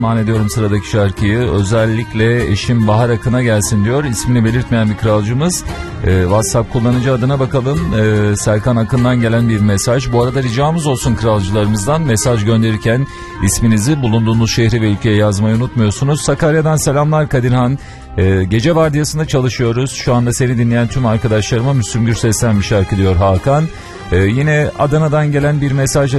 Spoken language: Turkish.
ediyorum sıradaki şarkıyı. Özellikle eşim Bahar Akın'a gelsin diyor. İsmini belirtmeyen bir kralcımız. WhatsApp kullanıcı adına bakalım. Serkan Akın'dan gelen bir mesaj. Bu arada ricamız olsun kralcılarımızdan. Mesaj gönderirken isminizi, bulunduğunuz şehri ve ülkeyi yazmayı unutmuyorsunuz. Sakarya'dan selamlar Kadirhan. Gece vardiyasında çalışıyoruz. Şu anda seni dinleyen tüm arkadaşlarıma Müslüm Gürses'ten bir şarkı diyor Hakan. Yine Adana'dan gelen bir mesajla